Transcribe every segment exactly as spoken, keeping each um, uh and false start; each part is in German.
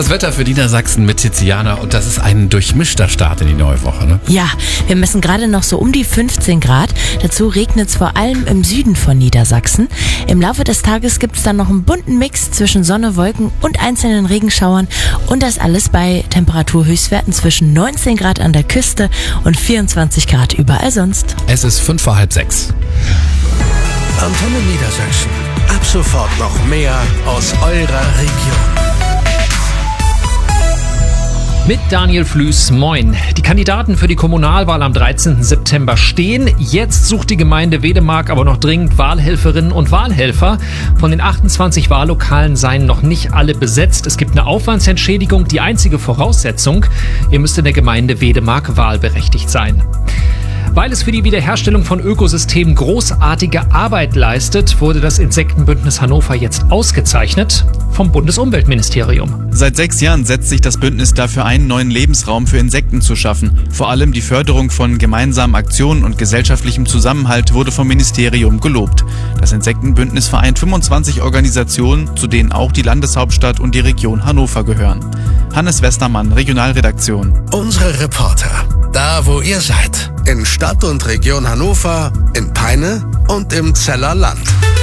Das Wetter für Niedersachsen mit Tiziana und das ist ein durchmischter Start in die neue Woche, ne? Ja, wir messen gerade noch so um die fünfzehn Grad. Dazu regnet es vor allem im Süden von Niedersachsen. Im Laufe des Tages gibt es dann noch einen bunten Mix zwischen Sonne, Wolken und einzelnen Regenschauern und das alles bei Temperaturhöchstwerten zwischen neunzehn Grad an der Küste und vierundzwanzig Grad überall sonst. Es ist fünf vor halb sechs. Antenne Niedersachsen. Ab sofort noch mehr aus eurer Region. Mit Daniel Flüß, moin. Die Kandidaten für die Kommunalwahl am dreizehnten September stehen. Jetzt sucht die Gemeinde Wedemark aber noch dringend Wahlhelferinnen und Wahlhelfer. Von den achtundzwanzig Wahllokalen seien noch nicht alle besetzt. Es gibt eine Aufwandsentschädigung, die einzige Voraussetzung. Ihr müsst in der Gemeinde Wedemark wahlberechtigt sein. Weil es für die Wiederherstellung von Ökosystemen großartige Arbeit leistet, wurde das Insektenbündnis Hannover jetzt ausgezeichnet vom Bundesumweltministerium. Seit sechs Jahren setzt sich das Bündnis dafür ein, neuen Lebensraum für Insekten zu schaffen. Vor allem die Förderung von gemeinsamen Aktionen und gesellschaftlichem Zusammenhalt wurde vom Ministerium gelobt. Das Insektenbündnis vereint fünfundzwanzig Organisationen, zu denen auch die Landeshauptstadt und die Region Hannover gehören. Hannes Westermann, Regionalredaktion. Unsere Reporter, da wo ihr seid. In Stadt und Region Hannover, in Peine und im Zeller Land.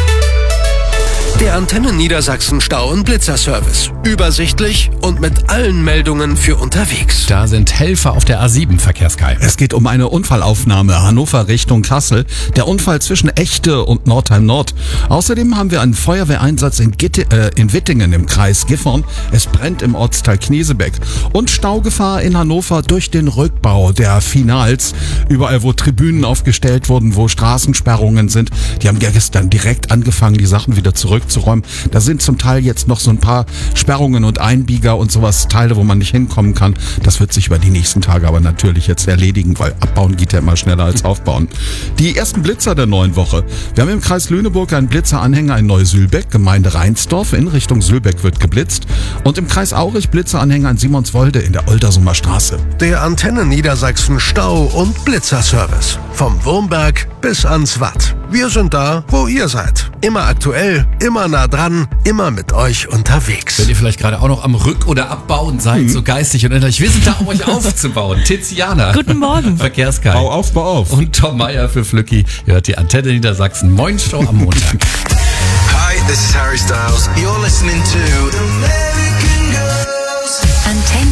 Der Antenne Niedersachsen Stau- und Blitzerservice. Übersichtlich und mit allen Meldungen für unterwegs. Da sind Helfer auf der A sieben, Verkehrskai. Es geht um eine Unfallaufnahme Hannover Richtung Kassel. Der Unfall zwischen Echte und Nordheim Nord. Außerdem haben wir einen Feuerwehreinsatz in, Gitte, äh, in Wittingen im Kreis Gifhorn. Es brennt im Ortsteil Knesebeck. Und Staugefahr in Hannover durch den Rückbau der Finals. Überall, wo Tribünen aufgestellt wurden, wo Straßensperrungen sind. Die haben gestern direkt angefangen, die Sachen wieder zurückzuräumen. Da sind zum Teil jetzt noch so ein paar Sperrungen und Einbieger und sowas, Teile, wo man nicht hinkommen kann. Das wird sich über die nächsten Tage aber natürlich jetzt erledigen, weil abbauen geht ja immer schneller als aufbauen. Die ersten Blitzer der neuen Woche. Wir haben im Kreis Lüneburg einen Blitzeranhänger in Neu-Sülbeck, Gemeinde Reinsdorf, in Richtung Sülbeck wird geblitzt. Und im Kreis Aurich Blitzeranhänger in Simonswolde in der Oldersumer Straße. Der Antenne Niedersachsen Stau- und Blitzerservice. Vom Wurmberg bis ans Watt. Wir sind da, wo ihr seid. Immer aktuell, immer nah dran, immer mit euch unterwegs. Wenn ihr vielleicht gerade auch noch am Rück- oder Abbauen seid, mhm. so geistig und innerlich, wir sind da, um euch aufzubauen. Tiziana. Guten Morgen. Verkehrskai. Bau auf, bau auf. Und Tom Meyer für Flücki. Ihr hört die Antenne Niedersachsen. Moin Show am Montag. Hi, this is Harry Styles. You're listening to American Girls. Antenne